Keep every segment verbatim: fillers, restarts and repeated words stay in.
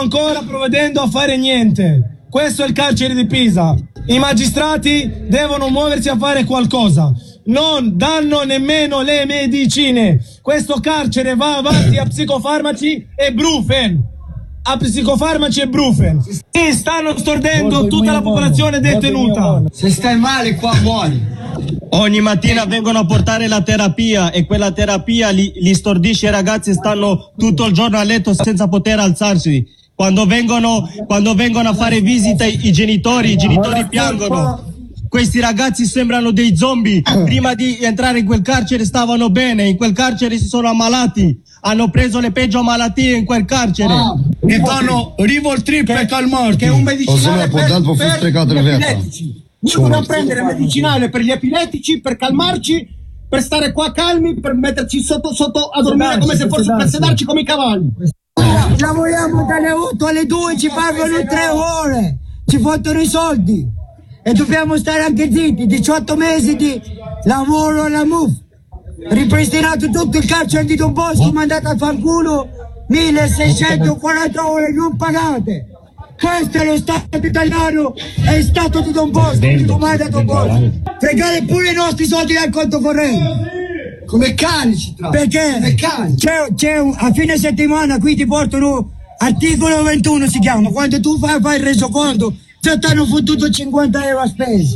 ancora provvedendo a fare niente. Questo è il carcere di Pisa. I magistrati devono muoversi a fare qualcosa. Non danno nemmeno le medicine. Questo carcere va avanti a psicofarmaci e brufen. A psicofarmaci e brufen. E stanno stordendo tutta la popolazione detenuta. Se stai male qua muori. Ogni mattina vengono a portare la terapia e quella terapia li, li stordisce, i ragazzi stanno tutto il giorno a letto senza poter alzarsi. Quando vengono, quando vengono a fare visita i, i genitori, i genitori piangono. Questi ragazzi sembrano dei zombie. Prima di entrare in quel carcere stavano bene, in quel carcere si sono ammalati. Hanno preso le peggio malattie in quel carcere. Ah, e fanno Rivoltrip per calmarti. Che è un medicinale per, per gli epilettici. Noi dobbiamo prendere medicinale per gli epilettici, per calmarci, per stare qua calmi, per metterci sotto, sotto a dormire come se fosse per sedarci come i cavalli. Lavoriamo dalle otto alle due, ci pagano tre ore, ci fottono i soldi e dobbiamo stare anche zitti. Diciotto mesi di lavoro alla M U F, ripristinato tutto il carcere di Don Bosco, mandato a fanculo, milleseicentoquaranta ore non pagate. Questo è lo Stato italiano, è il Stato di Don Bosco, di domani da Don Bosco. Fregare pure i nostri soldi dal conto corrente. Come cani ci tratta. Perché? Come cani. C'è, c'è un, a fine settimana qui ti portano articolo ventuno si chiama, quando tu fai, fai il resoconto, già ti hanno fottuto cinquanta euro a spesi.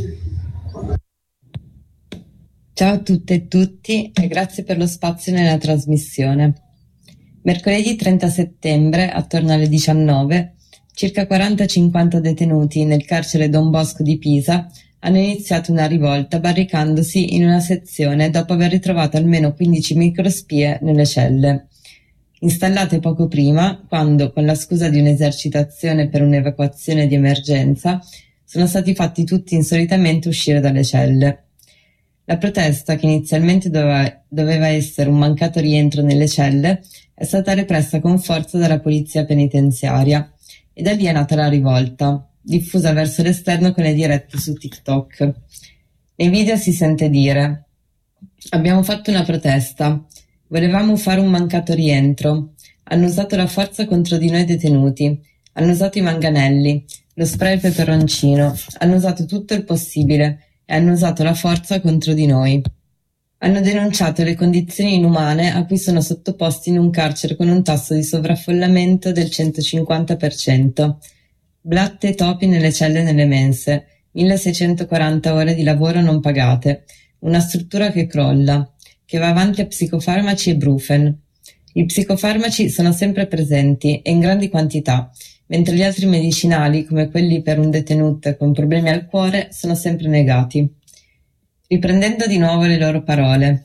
Ciao a tutte e tutti e grazie per lo spazio nella trasmissione. Mercoledì trenta settembre, attorno alle diciannove, circa quaranta cinquanta detenuti nel carcere Don Bosco di Pisa hanno iniziato una rivolta barricandosi in una sezione dopo aver ritrovato almeno quindici microspie nelle celle. Installate poco prima, quando, con la scusa di un'esercitazione per un'evacuazione di emergenza, sono stati fatti tutti insolitamente uscire dalle celle. La protesta, che inizialmente doveva, doveva essere un mancato rientro nelle celle, è stata repressa con forza dalla polizia penitenziaria e da lì è nata la rivolta, diffusa verso l'esterno con le dirette su TikTok. Nei video si sente dire: abbiamo fatto una protesta, volevamo fare un mancato rientro, hanno usato la forza contro di noi detenuti, hanno usato i manganelli, lo spray e il peperoncino, hanno usato tutto il possibile e hanno usato la forza contro di noi. Hanno denunciato le condizioni inumane a cui sono sottoposti in un carcere con un tasso di sovraffollamento del centocinquanta per cento. Blatte e topi nelle celle e nelle mense, milleseicentoquaranta ore di lavoro non pagate, una struttura che crolla, che va avanti a psicofarmaci e brufen. I psicofarmaci sono sempre presenti e in grandi quantità, mentre gli altri medicinali, come quelli per un detenuto con problemi al cuore, sono sempre negati. Riprendendo di nuovo le loro parole: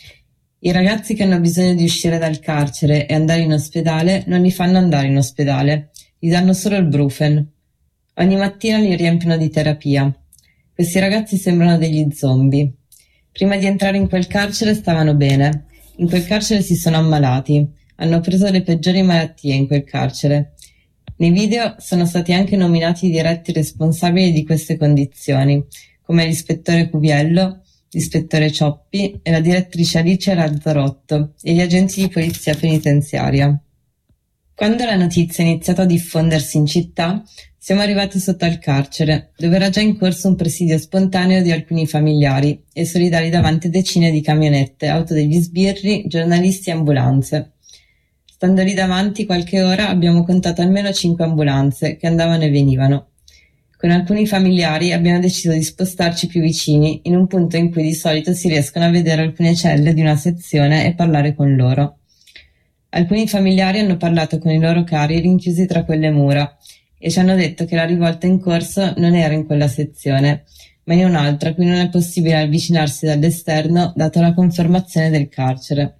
i ragazzi che hanno bisogno di uscire dal carcere e andare in ospedale non li fanno andare in ospedale, gli danno solo il brufen. Ogni mattina li riempiono di terapia. Questi ragazzi sembrano degli zombie. Prima di entrare in quel carcere stavano bene. In quel carcere si sono ammalati. Hanno preso le peggiori malattie in quel carcere. Nei video sono stati anche nominati i diretti responsabili di queste condizioni, come l'ispettore Cuviello, l'ispettore Cioppi e la direttrice Alice Lazzarotto e gli agenti di polizia penitenziaria. Quando la notizia è iniziata a diffondersi in città, siamo arrivati sotto al carcere, dove era già in corso un presidio spontaneo di alcuni familiari e solidari davanti a decine di camionette, auto degli sbirri, giornalisti e ambulanze. Stando lì davanti qualche ora abbiamo contato almeno cinque ambulanze che andavano e venivano. Con alcuni familiari abbiamo deciso di spostarci più vicini, in un punto in cui di solito si riescono a vedere alcune celle di una sezione e parlare con loro. Alcuni familiari hanno parlato con i loro cari rinchiusi tra quelle mura e ci hanno detto che la rivolta in corso non era in quella sezione, ma in un'altra a cui non è possibile avvicinarsi dall'esterno, data la confermazione del carcere.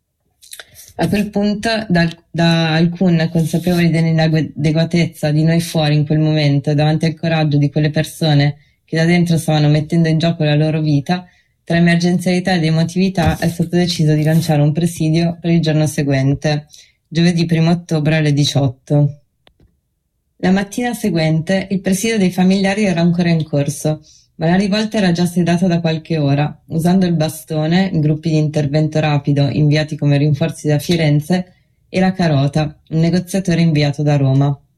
A quel punto, da, da alcun consapevoli dell'inadeguatezza di noi fuori in quel momento, davanti al coraggio di quelle persone che da dentro stavano mettendo in gioco la loro vita, tra emergenzialità ed emotività è stato deciso di lanciare un presidio per il giorno seguente, giovedì primo ottobre alle diciotto. La mattina seguente il presidio dei familiari era ancora in corso, ma la rivolta era già sedata da qualche ora, usando il bastone, gruppi di intervento rapido inviati come rinforzi da Firenze, e la carota, un negoziatore inviato da Roma.